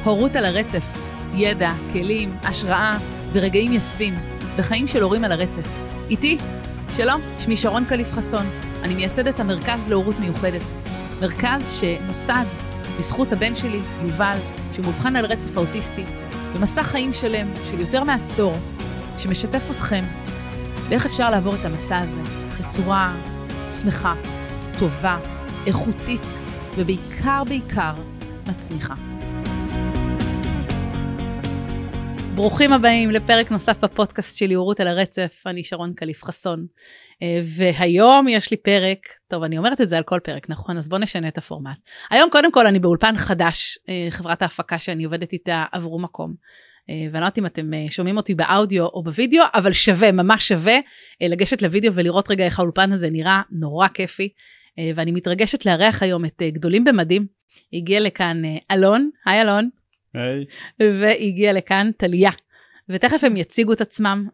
הורות על הרצף, ידע, כלים, השראה ורגעים יפים בחיים של הורים על הרצף. איתי, שלום, שמי שרון קליף חסון, אני מייסדת המרכז להורות מיוחדת. מרכז שנוסד בזכות הבן שלי, יובל, שמובחן על רצף האוטיסטי, במסע חיים שלם של יותר מעשור, שמשתף אתכם באיך אפשר לעבור את המסע הזה בצורה שמחה, טובה, איכותית ובעיקר מצמיחה. ברוכים הבאים לפרק נוסף בפודקאסט שלי, הורות על הרצף. אני שרון קליף חסון, והיום יש לי פרק, טוב, אני אומרת את זה על כל פרק, נכון? אז בואו נשנה את הפורמט. היום קודם כל אני באולפן חדש, חברת ההפקה שאני עובדת איתה עברו מקום, ואני לא יודעת אם אתם שומעים אותי באודיו או בווידאו, אבל שווה, ממש שווה, לגשת לוידאו ולראות רגע איך האולפן הזה נראה נורא כיפי, ואני מתרגשת לארח היום את גדולים במדים. הגיע לכאן אלון, היי אלון. היי. והגיע לכאן טליה, ותכף הם יציגו את עצמם,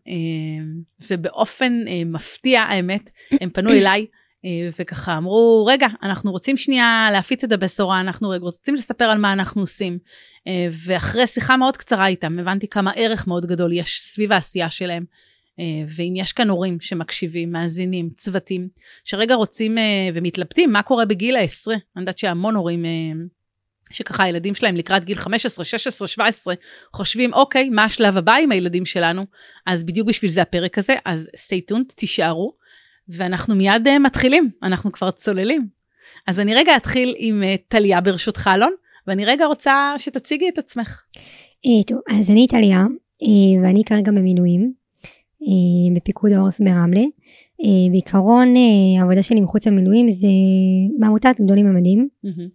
ובאופן מפתיע האמת, הם פנו אליי, וככה אמרו, רגע, אנחנו רוצים שנייה להפיץ את הבשורה, אנחנו רוצים לספר על מה אנחנו עושים, ואחרי שיחה מאוד קצרה איתם, הבנתי כמה ערך מאוד גדול יש סביב העשייה שלהם, ואם יש כאן הורים שמקשיבים, מאזינים, צוותים, שרגע רוצים ומתלבטים, מה קורה בגיל ה-10, אני יודעת שהמון הורים, שככה הילדים שלהם לקראת גיל 15, 16, 17, חושבים, אוקיי, מה השלב הבא עם הילדים שלנו? אז בדיוק בשביל זה הפרק הזה, אז stay tuned, תישארו, ואנחנו מיד מתחילים, אנחנו כבר צוללים. אז אני רגע אתחיל עם טליה ברשותך אלון, ואני רגע רוצה שתציגי את עצמך. טוב, אז אני טליה, ואני כרגע במילואים, בפיקוד העורף ברמלה. בעיקרון, העבודה שלי מחוץ למילואים, זה מעמותת גדולים במדים,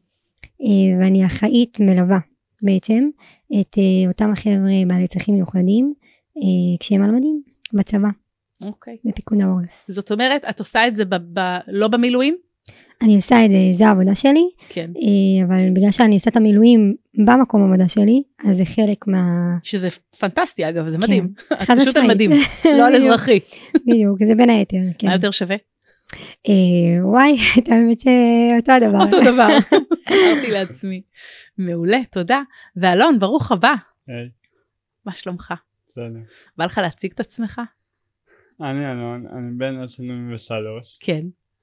ואני אחראית מלווה בעצם את אותם החבר'ה בעלי צרכים מיוחדים כשהם על מדים בצבא, בפיקוד העורף. זאת אומרת, את עושה את זה לא במילואים? אני עושה את זה, זה העבודה שלי, כן. אבל בגלל שאני עושה את המילואים במקום העבודה שלי, אז זה חלק מה... שזה פנטסטי אגב, זה מדהים. כן, את פשוט על מדהים, לא על אזרחי. בדיוק, זה בין היתר. מה יותר שווה? וואי, את האמת שאותו הדבר. אותו דבר, אמרתי לעצמי. מעולה, תודה. ואלון, ברוך הבא. היי. מה שלומך? בסדר. בא לך להציג את עצמך? אני אלון, אני בן 23. כן.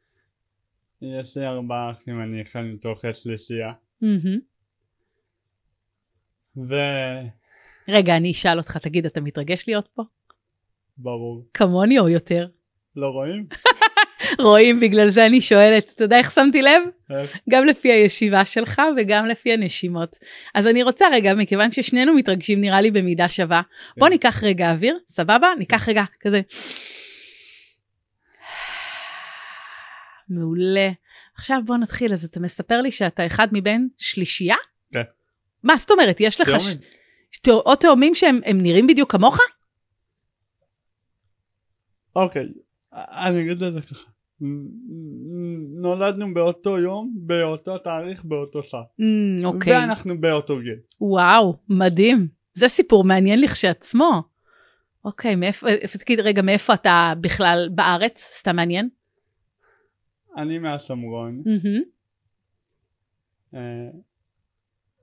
יש לי 4 אחים, אני אחד מתוך השלישייה. רגע, אני אשאל אותך, תגיד, אתה מתרגש להיות פה? ברור. כמוני או יותר? לא רואים? רואים, בגלל זה אני שואלת. אתה יודע איך שמתי לב? איך? גם לפי הישיבה שלך וגם לפי הנשימות. אז אני רוצה רגע, מכיוון ששנינו מתרגשים נראה לי במידה שווה, בוא ניקח רגע אוויר, סבבה? ניקח רגע כזה. מעולה. עכשיו בוא נתחיל, אז אתה מספר לי שאתה אחד מבין שלישייה? כן. מה זאת אומרת? יש לך או תאומים שהם נראים בדיוק כמוך? אוקיי, אני אגיד את זה ככה. נולדנו באותו יום, באותו תאריך, באותו שעה. אוקיי. ואנחנו באותו גיל. וואו, מדהים. זה סיפור מעניין לכשעצמו. אוקיי, תגיד רגע, מאיפה אתה בכלל בארץ? סתם מעניין? אני מהשומרון.